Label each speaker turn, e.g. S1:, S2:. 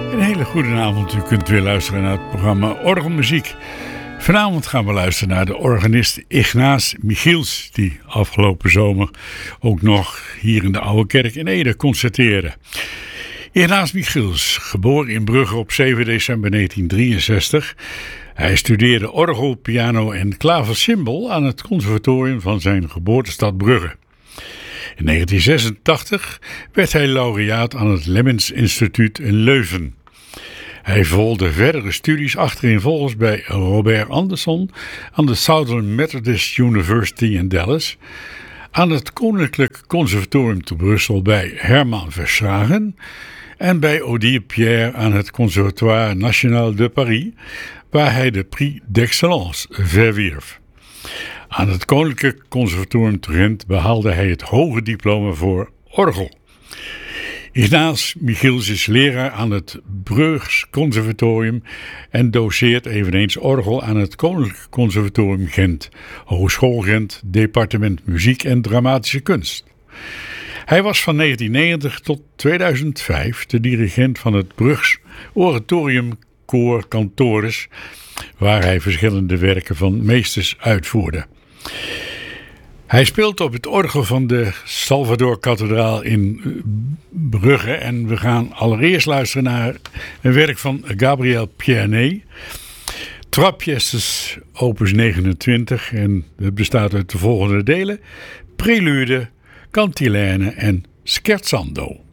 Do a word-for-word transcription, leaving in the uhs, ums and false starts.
S1: Een hele goede avond. U kunt weer luisteren naar het programma Orgelmuziek. Vanavond gaan we luisteren naar de organist Ignace Michiels, die afgelopen zomer ook nog hier in de Oude Kerk in Ede concerteerde. Ignace Michiels, geboren in Brugge op zeven december negentien drieënzestig. Hij studeerde orgel, piano en klaversymbol aan het conservatorium van zijn geboortestad Brugge. In negentien zesentachtig werd hij laureaat aan het Lemmens Instituut in Leuven. Hij volgde verdere studies achtereenvolgens bij Robert Anderson aan de Southern Methodist University in Dallas, aan het Koninklijk Conservatorium te Brussel bij Herman Verstraeten en bij Odile Pierre aan het Conservatoire National de Paris, waar hij de Prix d'Excellence verwierf. Aan het Koninklijk Conservatorium te Gent behaalde hij het hoge diploma voor orgel. Ignace Michiels is leraar aan het Brugsch Conservatorium en doceert eveneens orgel aan het Koninklijk Conservatorium Gent, Hogeschool Gent, departement muziek en dramatische kunst. Hij was van negentien negentig tot tweeduizend vijf de dirigent van het Brugsch Oratorium Koor Cantores, waar hij verschillende werken van meesters uitvoerde. Hij speelt op het orgel van de Salvador-kathedraal in Brugge en we gaan allereerst luisteren naar een werk van Gabriel Pierné, Trois pièces opus negenentwintig, en het bestaat uit de volgende delen: Prelude, Cantilène en Scherzando.